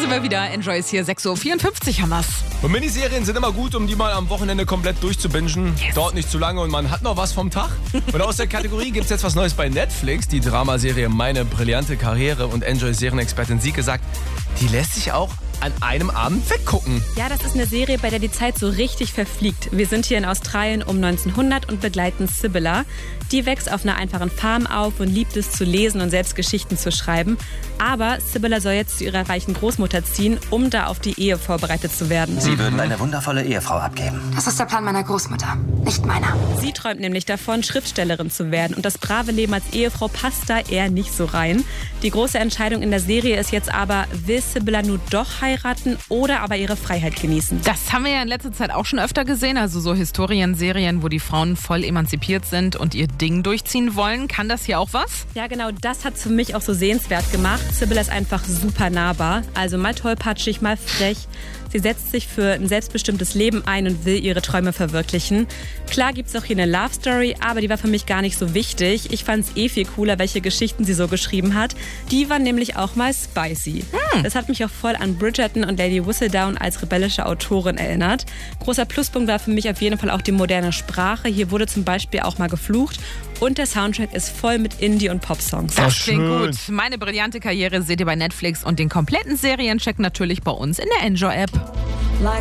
sind wir wieder. Enjoy ist hier, 6.54 Uhr haben wir's. Und Miniserien sind immer gut, um die mal am Wochenende komplett durchzubingen. Yes. Dauert nicht zu lange und man hat noch was vom Tag. Und aus der Kategorie gibt's jetzt was Neues bei Netflix. Die Dramaserie Meine brillante Karriere. Und Enjoy-Serienexpertin Sieke sagt, die lässt sich auch an einem Abend weggucken. Ja, das ist eine Serie, bei der die Zeit so richtig verfliegt. Wir sind hier in Australien um 1900 und begleiten Sibylla. Die wächst auf einer einfachen Farm auf und liebt es zu lesen und selbst Geschichten zu schreiben. Aber Sibylla soll jetzt zu ihrer reichen Großmutter ziehen, um da auf die Ehe vorbereitet zu werden. Sie würden eine wundervolle Ehefrau abgeben. Das ist der Plan meiner Großmutter, nicht meiner. Sie träumt nämlich davon, Schriftstellerin zu werden. Und das brave Leben als Ehefrau passt da eher nicht so rein. Die große Entscheidung in der Serie ist jetzt aber, will Sibylla nur doch heiraten oder aber ihre Freiheit genießen? Das haben wir ja in letzter Zeit auch schon öfter gesehen. Also so Historienserien, wo die Frauen voll emanzipiert sind und ihr Ding durchziehen wollen. Kann das hier auch was? Ja, genau, das hat es für mich auch so sehenswert gemacht. Sibylla ist einfach super nahbar. Also mal tollpatschig, mal frech. Sie setzt sich für ein selbstbestimmtes Leben ein und will ihre Träume verwirklichen. Klar gibt es auch hier eine Love Story, aber die war für mich gar nicht so wichtig. Ich fand es viel cooler, welche Geschichten sie so geschrieben hat. Die waren nämlich auch mal spicy. Das hat mich auch voll an Bridgerton und Lady Whistledown als rebellische Autorin erinnert. Großer Pluspunkt war für mich auf jeden Fall auch die moderne Sprache. Hier wurde zum Beispiel auch mal geflucht. Und der Soundtrack ist voll mit Indie- und Pop-Songs. Das klingt gut. Meine brillante Karriere seht ihr bei Netflix und den kompletten Seriencheck natürlich bei uns in der Enjoy-App.